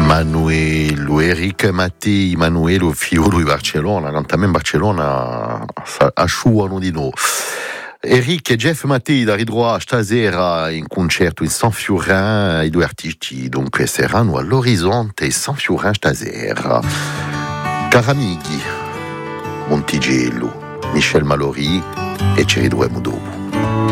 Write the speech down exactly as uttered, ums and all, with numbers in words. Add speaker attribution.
Speaker 1: Manuelo, Eric Mattei, Manuelo, figlio di Barcellona, cantano in Barcellona, asciugano di nuovo. Eric e Jeff Mattei da ridroit stasera in concerto in San Fiorin, i due artisti dunque saranno all'Orizzonte e San Fiorin stasera. Cari amici, Montigello, Michel Mallory e ci ridroiamo dopo.